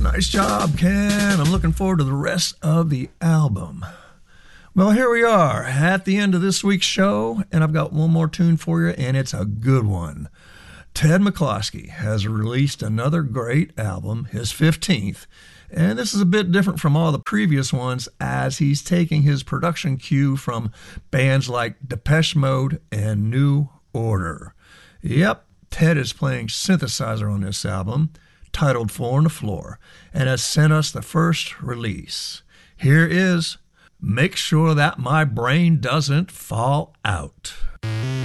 Nice job, Ken. I'm looking forward to the rest of the album. Well, here we are at the end of this week's show, and I've got one more tune for you, and it's a good one. Ted McCloskey has released another great album, his 15th, and this is a bit different from all the previous ones as he's taking his production cue from bands like Depeche Mode and New Order. Yep, Ted is playing synthesizer on this album, titled Four on the Floor, and has sent us the first release. Here is Make Sure That My Brain Doesn't Fall Out.